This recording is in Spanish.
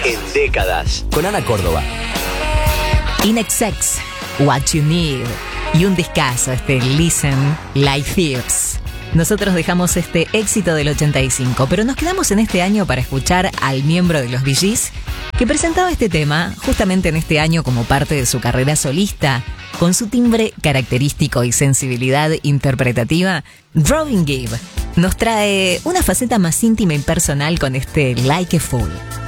en décadas. Con Ana Córdoba. Inexex, What You Need. Y un discazo, Listen Like Thieves. Nosotros dejamos este éxito del 85, pero nos quedamos en este año para escuchar al miembro de los Bee Gees que presentaba este tema justamente en este año como parte de su carrera solista. Con su timbre característico y sensibilidad interpretativa, Robin Gibb nos trae una faceta más íntima y personal con Like a Fool.